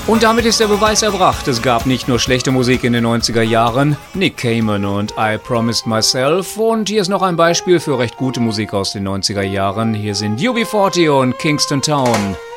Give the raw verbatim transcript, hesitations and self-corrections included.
Und damit ist der Beweis erbracht. Es gab nicht nur schlechte Musik in den neunziger Jahren. Nick Cayman und I Promised Myself. Und hier ist noch ein Beispiel für recht gute Musik aus den neunziger Jahren. Hier sind U B vierzig und Kingston Town.